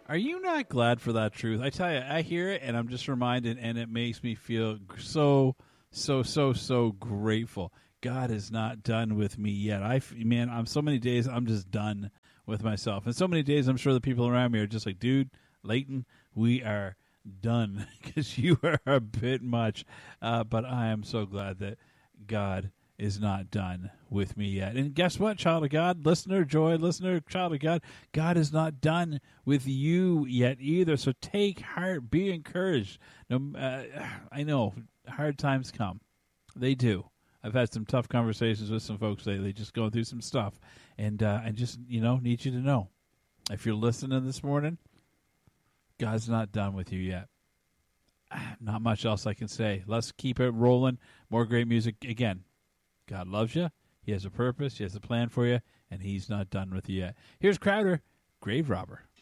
Are you not glad for that truth? I tell you, I hear it and I'm just reminded, and it makes me feel so grateful. God is not done with me yet. Man, I'm so many days I'm just done with myself, and so many days I'm sure the people around me are just like, dude, Leighton, we are done because you are a bit much. But I am so glad that God is not done with me yet. And guess what, child of God, listener, joy, listener, child of God, God is not done with you yet either. So take heart, be encouraged. I know hard times come. They do. I've had some tough conversations with some folks lately, just going through some stuff. And I just, need you to know, if you're listening this morning, God's not done with you yet. Not much else I can say. Let's keep it rolling. More great music. Again, God loves you. He has a purpose. He has a plan for you. And he's not done with you yet. Here's Crowder, Grave Robber.